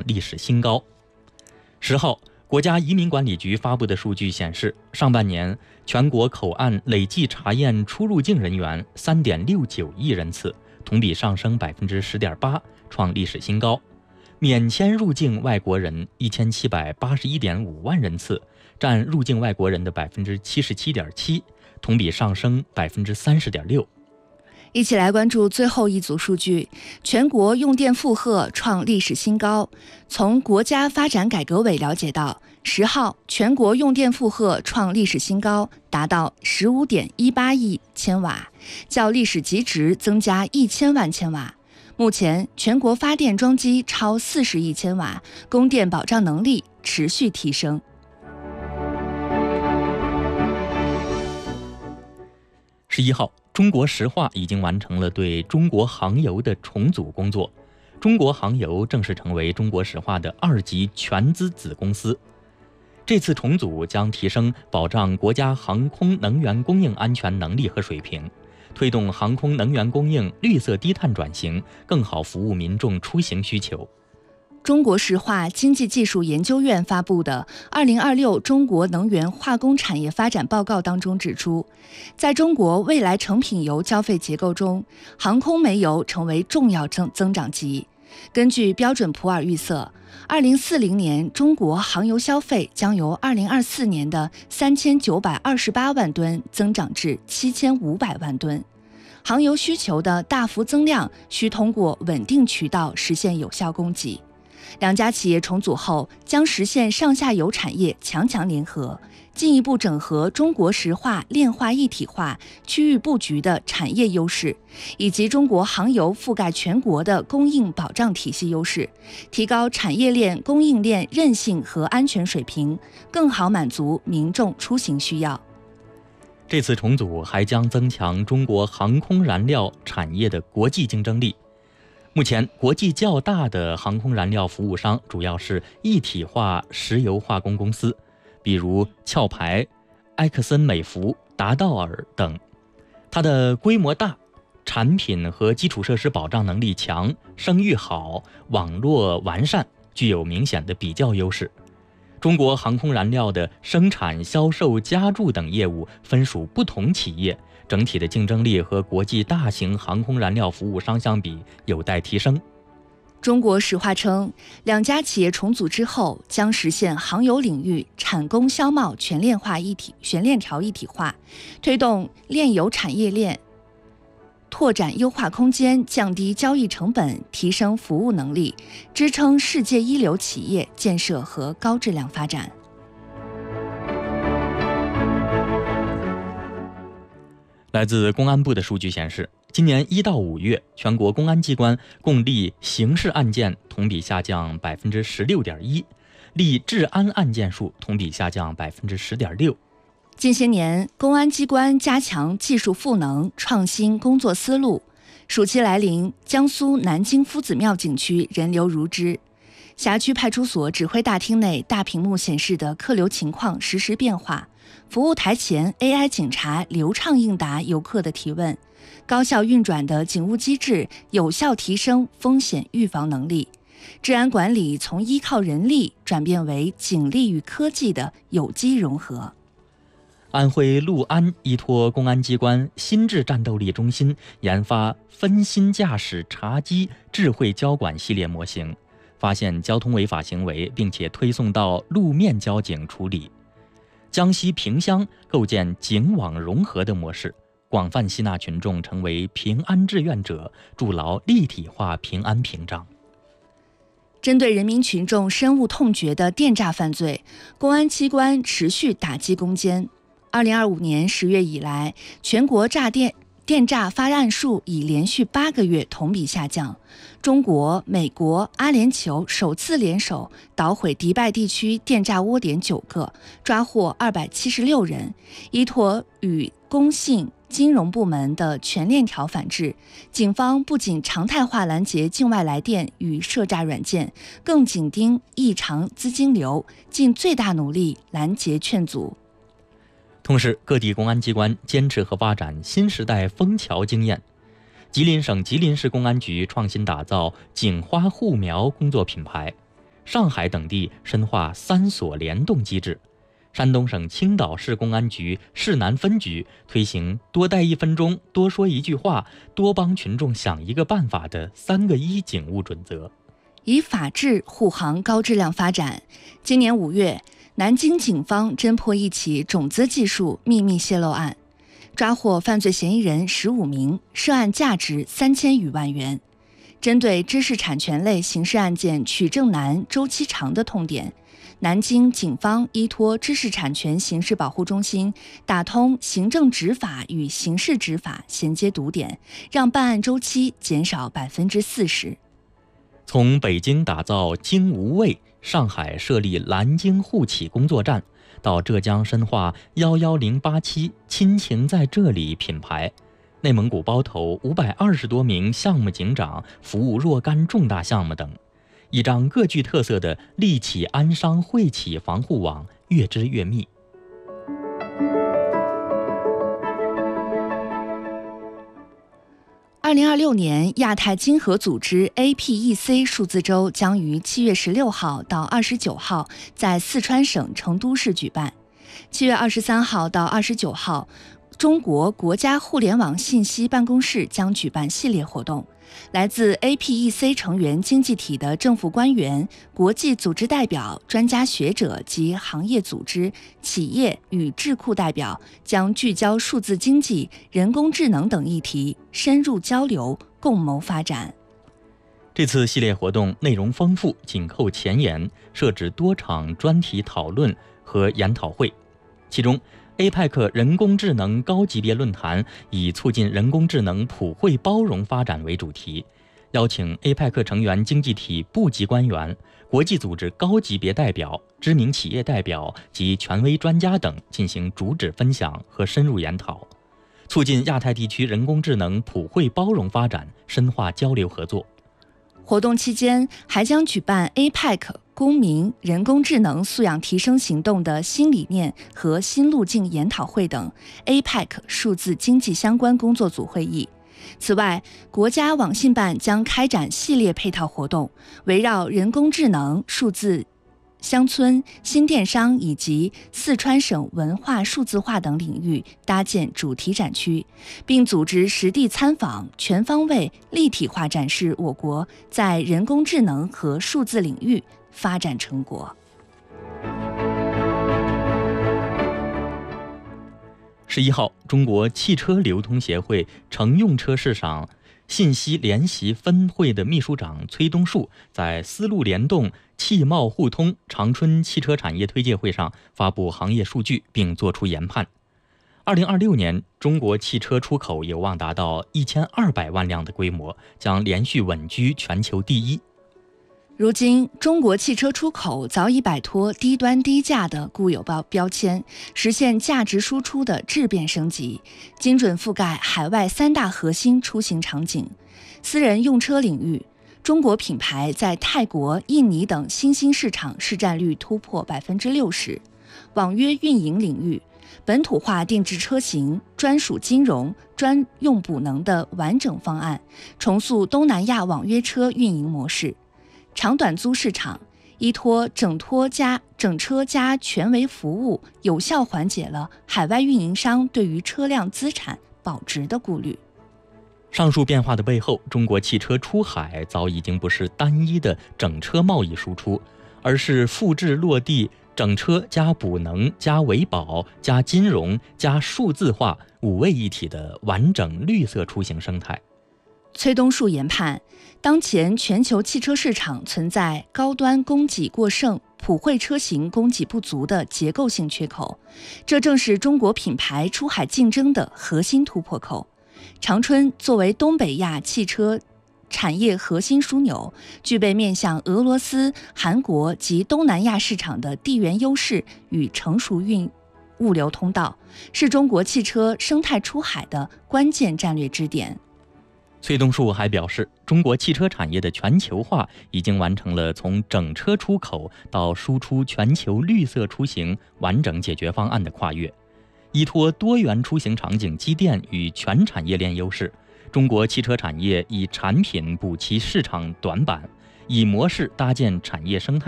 历史新高。10号，国家移民管理局发布的数据显示，上半年全国口岸累计查验出入境人员 3.69 亿人次，同比上升 10.8%， 创历史新高。免签入境外国人 1781.5 万人次，占入境外国人的 77.7%， 同比上升 30.6%。 一起来关注最后一组数据，全国用电负荷创历史新高。从国家发展改革委了解到，10号全国用电负荷创历史新高，达到 15.18 亿千瓦，较历史极值增加1000万千瓦。目前全国发电装机超40亿千瓦，供电保障能力持续提升。 11号，中国石化已经完成了对中国航油的重组工作，中国航油正式成为中国石化的2级全资子公司。这次重组将提升保障国家航空能源供应安全能力和水平，推动航空能源供应绿色低碳转型，更好服务民众出行需求。 中国石化经济技术研究院发布的2026中国能源化工产业发展报告当中指出，在中国未来成品油交费结构中，航空煤油成为重要增长极。根据标准普尔预测，2040年中国航油消费将由2024年的3928万吨增长至7500万吨。航油需求的大幅增量需通过稳定渠道实现有效供给。两家企业重组后，将实现上下游产业强强联合，进一步整合中国石化炼化一体化区域布局的产业优势，以及中国航油覆盖全国的供应保障体系优势，提高产业链供应链韧性和安全水平，更好满足民众出行需要。 这次重组还将增强中国航空燃料产业的国际竞争力。目前，国际较大的航空燃料服务商主要是一体化石油化工公司，比如壳牌、埃克森美孚、达道尔等。它的规模大，产品和基础设施保障能力强，声誉好，网络完善，具有明显的比较优势。中国航空燃料的生产、销售、加注等业务分属不同企业，整体的竞争力和国际大型航空燃料服务商相比有待提升。 中国石化称，两家企业重组之后，将实现航油领域产供销贸全链条一体化，推动炼油产业链拓展优化空间，降低交易成本，提升服务能力，支撑世界一流企业建设和高质量发展。 来自公安部的数据显示，今年1到5月，全国公安机关共立刑事案件同比下降 16.1%， 立治安案件数同比下降 10.6%。 近些年，公安机关加强技术赋能，创新工作思路。暑期来临，江苏南京夫子庙景区人流如织，辖区派出所指挥大厅内大屏幕显示的客流情况实时变化，服务台前 AI 警察流畅应答游客的提问，高效运转的警务机制有效提升风险预防能力。治安管理从依靠人力转变为警力与科技的有机融合。 安徽六安依托公安机关心智战斗力中心研发分心驾驶查机智慧交管系列模型，发现交通违法行为，并且推送到路面交警处理。江西萍乡构建警网融合的模式，广泛吸纳群众成为平安志愿者，筑牢立体化平安屏障。 针对人民群众深恶痛绝的电诈犯罪，公安机关持续打击攻坚。2025年10月以来，全国电诈发案数已连续8个月同比下降。中国、美国、阿联酋首次联手捣毁迪拜地区电诈窝点9个，抓获276人。依托与工信金融部门的全链条反制，警方不仅常态化拦截境外来电与涉诈软件，更紧盯异常资金流，尽最大努力拦截劝阻。 同时，各地公安机关坚持和发展新时代枫桥经验。吉林省吉林市公安局创新打造警花护苗工作品牌。 上海等地深化3所联动机制。山东省青岛市公安局市南分局推行多待1分钟、多说一句话、多帮群众想一个办法的3个1警务准则。 以法治护航高质量发展。今年5月，南京警方侦破一起种子技术秘密泄露案，抓获犯罪嫌疑人15名，涉案价值3000余万元。针对知识产权类刑事案件取证难、周期长的痛点，南京警方依托知识产权刑事保护中心，打通行政执法与刑事执法衔接堵点，让办案周期减少40%。 从北京打造京无畏，上海设立蓝京互启工作站，到浙江深化11087亲情在这里品牌，内蒙古包头520多名项目警长服务若干重大项目等，一张各具特色的利企安商惠企防护网越织越密。 2026年亚太经合组织 APEC 数字周将于7月16号到29号在四川省成都市举办。7月23号到29号，中国国家互联网信息办公室将举办系列活动，来自 APEC 成员经济体的政府官员、国际组织代表、专家学者及行业组织、企业与智库代表将聚焦数字经济、人工智能等议题，深入交流，共谋发展。 这次系列活动内容丰富，紧扣前沿，设置多场专题讨论和研讨会。其中APEC 人工智能高级别论坛以促进人工智能普惠包容发展为主题，邀请 APEC 成员经济体部级官员、国际组织高级别代表、知名企业代表及权威专家等进行主旨分享和深入研讨，促进亚太地区人工智能普惠包容发展，深化交流合作。 活动期间还将举办 APEC 公民人工智能素养提升行动的新理念和新路径研讨会等 APEC 数字经济相关工作组会议。此外，国家网信办将开展系列配套活动，围绕人工智能、数字乡村、新电商以及四川省文化数字化等领域搭建主题展区，并组织实地参访，全方位立体化展示我国在人工智能和数字领域发展成果。 11号，中国汽车流通协会乘用车市场信息联席分会的秘书长崔东树在丝路联动汽贸互通长春汽车产业推介会上发布行业数据，并作出研判。2026年，中国汽车出口有望达到1200万辆的规模，将连续稳居全球第一。 如今，中国汽车出口早已摆脱低端低价的固有标签，实现价值输出的质变升级，精准覆盖海外3大核心出行场景。私人用车领域，中国品牌在泰国、印尼等新兴市场市占率突破60%。网约运营领域，本土化定制车型、专属金融、专用补能的完整方案，重塑东南亚网约车运营模式。长短租市场，依托整车加全维服务，有效缓解了海外运营商对于车辆资产保值的顾虑。 上述变化的背后，中国汽车出海早已经不是单一的整车贸易输出，而是复制落地整车加补能加维保加金融加数字化5位一体的完整绿色出行生态。 崔东树研判，当前全球汽车市场存在高端供给过剩、普惠车型供给不足的结构性缺口，这正是中国品牌出海竞争的核心突破口。长春作为东北亚汽车产业核心枢纽，具备面向俄罗斯、韩国及东南亚市场的地缘优势与成熟物流通道，是中国汽车生态出海的关键战略支点。 崔东树还表示，中国汽车产业的全球化已经完成了从整车出口到输出全球绿色出行完整解决方案的跨越。依托多元出行场景积淀与全产业链优势，中国汽车产业以产品补齐市场短板，以模式搭建产业生态。